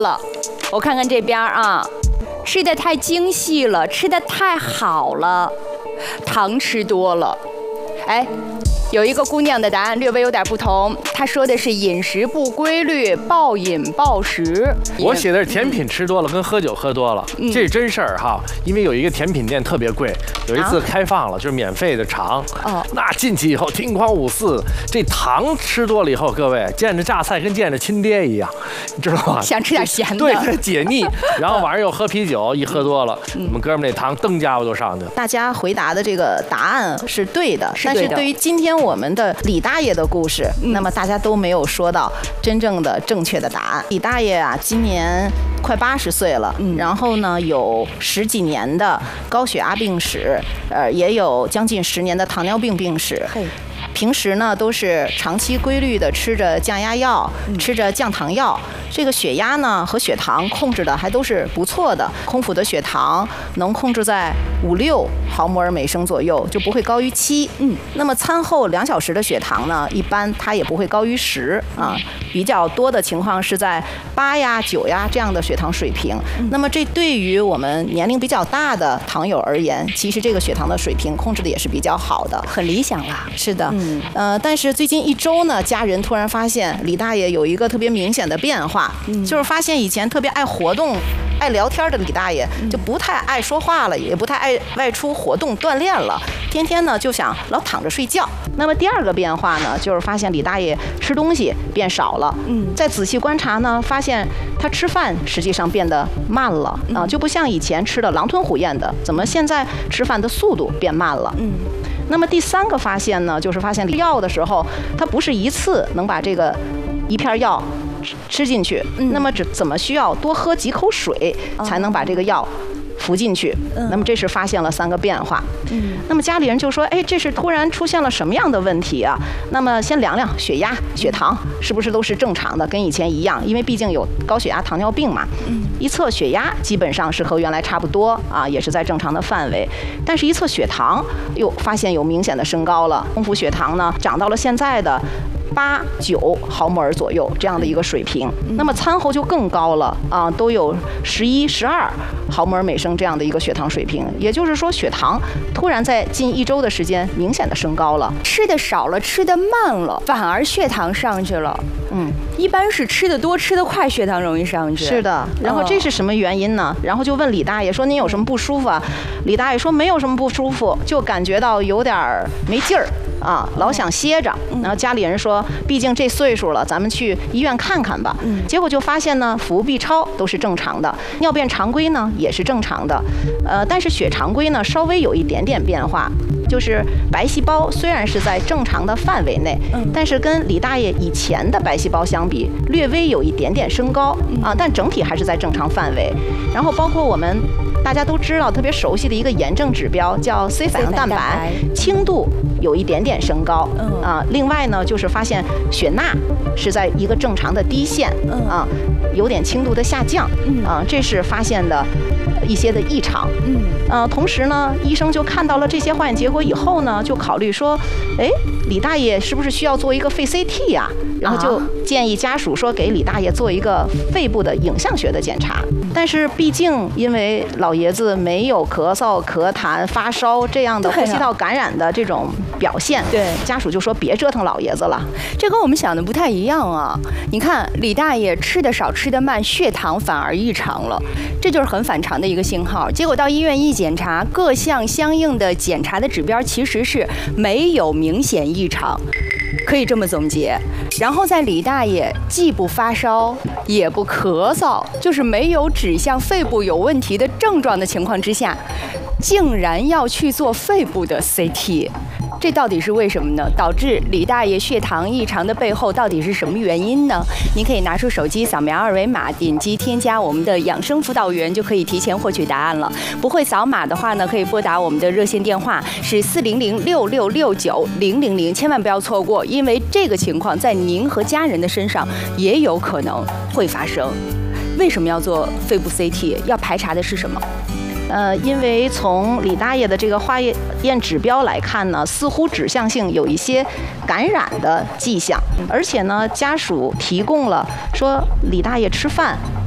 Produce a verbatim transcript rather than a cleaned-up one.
了，我看看这边啊，吃的太精细了，吃的太好了，糖吃多了。哎，有一个姑娘的答案略微有点不同，她说的是饮食不规律，暴饮暴食。 我写的是甜品吃多了，跟喝酒喝多了，嗯、这是真事儿哈。因为有一个甜品店特别贵，有一次开放了，就是免费的尝。哦，那进去以后听狂五四，这糖吃多了以后，各位见着榨菜跟见着亲爹一样，你知道吗？ 想吃点咸的， 对，解腻。然后晚上又喝啤酒，一喝多了，嗯、我们哥们那糖噔家伙就上去了。 大家回答的这个答案是对的，但是对于今天我们的李大爷的故事，嗯、那么大家都没有说到真正的正确的答案。李大爷啊，今年快八十岁了，嗯、然后呢有十几年的高血压病史，呃，也有将近十年的糖尿病病史。平时呢都是长期规律的吃着降压药，嗯、吃着降糖药，这个血压呢和血糖控制的还都是不错的。空腹的血糖能控制在五六毫摩尔每升左右，就不会高于七。嗯，那么餐后两小时的血糖呢，一般它也不会高于十啊，比较多的情况是在八呀、九呀这样的血糖水平。嗯、那么这对于我们年龄比较大的糖友而言，其实这个血糖的水平控制的也是比较好的， 很理想啦。 是的。嗯，呃，但是最近一周呢，家人突然发现李大爷有一个特别明显的变化，嗯、就是发现以前特别爱活动、爱聊天的李大爷，嗯、就不太爱说话了，也不太爱外出活动锻炼了，天天呢就想老躺着睡觉。那么第二个变化呢，就是发现李大爷吃东西变少了。嗯，再仔细观察呢，发现他吃饭实际上变得慢了啊，就不像以前吃的狼吞虎咽的，怎么现在吃饭的速度变慢了？嗯。那么第三个发现呢，就是发现药的时候，它不是一次能把这个一片药吃进去，嗯、那么只怎么需要多喝几口水才能把这个药服进去。嗯、那么这是发现了三个变化。嗯、那么家里人就说，哎，这是突然出现了什么样的问题啊？那么先量量血压、血糖是不是都是正常的，跟以前一样？因为毕竟有高血压、糖尿病嘛。嗯、一测血压基本上是和原来差不多啊，也是在正常的范围。但是一测血糖，又发现有明显的升高了。空腹血糖呢，涨到了现在的八九毫摩尔左右这样的一个水平。那么餐后就更高了啊，都有十一、十二毫摩尔每升这样的一个血糖水平。也就是说，血糖突然在近一周的时间明显的升高了。 吃的少了，吃的慢了，反而血糖上去了。嗯，一般是吃的多、吃的快，血糖容易上去。 是的。然后这是什么原因呢？然后就问李大爷说：“您有什么不舒服啊？”李大爷说：“没有什么不舒服，就感觉到有点没劲儿。”啊，老想歇着，然后家里人说，毕竟这岁数了，咱们去医院看看吧。嗯、结果就发现呢，腹部 B 超都是正常的，尿便常规呢也是正常的，呃，但是血常规呢稍微有一点点变化，就是白细胞虽然是在正常的范围内，嗯、但是跟李大爷以前的白细胞相比，略微有一点点升高啊，但整体还是在正常范围。然后包括我们大家都知道特别熟悉的一个炎症指标叫 C 反应蛋白，轻度有一点点升高，嗯、啊，另外呢就是发现血钠是在一个正常的低线，嗯、啊，有点轻度的下降，嗯、啊，这是发现的一些的异常，嗯，呃，同时呢，医生就看到了这些化验结果以后呢，就考虑说，哎，李大爷是不是需要做一个肺 C T 呀？然后就建议家属说给李大爷做一个肺部的影像学的检查。但是毕竟因为老爷子没有咳嗽、咳痰、发烧这样的呼吸道感染的这种表现，对，家属就说别折腾老爷子了。 这跟我们想的不太一样啊！你看李大爷吃的少、吃的慢，血糖反而异常了，这就是很反常的一个信号。结果到医院一检查，各项相应的检查的指标其实是没有明显异常。可以这么总结，然后在李大爷既不发烧也不咳嗽，就是没有指向肺部有问题的症状的情况之下，竟然要去做肺部的 C T。这到底是为什么呢？导致李大爷血糖异常的背后到底是什么原因呢？您可以拿出手机扫描二维码，点击添加我们的养生辅导员，就可以提前获取答案了。不会扫码的话呢，可以拨打我们的热线电话是四零零六六六九零零零，千万不要错过，因为这个情况在您和家人的身上也有可能会发生。为什么要做肺部 C T？ 要排查的是什么？ 呃，因为从李大爷的这个化验指标来看呢，似乎指向性有一些感染的迹象，而且呢，家属提供了说李大爷吃饭